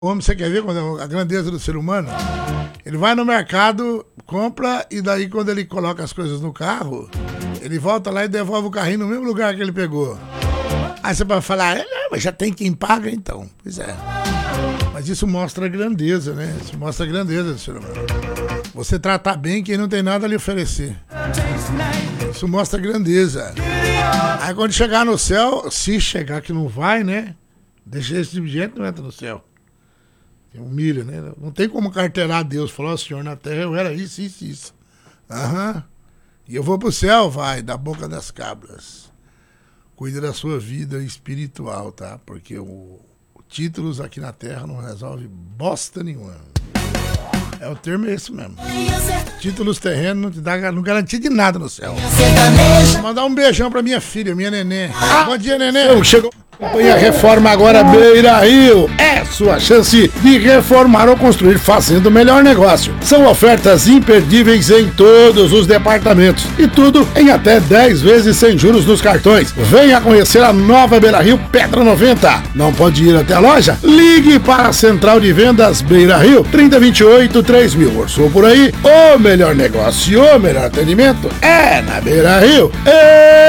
O homem, você quer ver quando a grandeza do ser humano? Ele vai no mercado, compra, e daí quando ele coloca as coisas no carro, ele volta lá e devolve o carrinho no mesmo lugar que ele pegou. Aí você vai falar, mas já tem quem paga então. Pois é. Mas isso mostra a grandeza, né? Isso mostra a grandeza do ser humano. Você tratar bem quem não tem nada a lhe oferecer. Isso mostra a grandeza. Aí quando chegar no céu, se chegar que não vai, né? Deixa esse tipo de gente, não entra no céu. Humilha, né? Não tem como carteirar Deus. Falar, Senhor, na terra eu era isso, isso, isso. Aham. E eu vou pro céu, vai, da boca das cabras. Cuide da sua vida espiritual, tá? Porque o títulos aqui na terra não resolve bosta nenhuma. É, o termo é esse mesmo. Títulos terrenos não te dá, não garantia de nada no céu. Vou mandar um beijão pra minha filha, minha neném. Bom dia, neném. Chegou. Campanha Reforma Agora Beira Rio. É sua chance de reformar ou construir fazendo o melhor negócio. São ofertas imperdíveis em todos os departamentos. E tudo em até 10 vezes sem juros nos cartões. Venha conhecer a nova Beira Rio Pedra 90. Não pode ir até a loja? Ligue para a Central de Vendas Beira Rio 3028-3000. Orçou por aí? O melhor negócio e o melhor atendimento é na Beira Rio.